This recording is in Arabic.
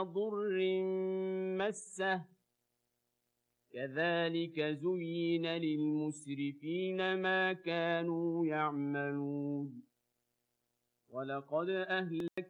ضر مسه كذلك زين للمسرفين ما كانوا يعملون ولقد أهلكنا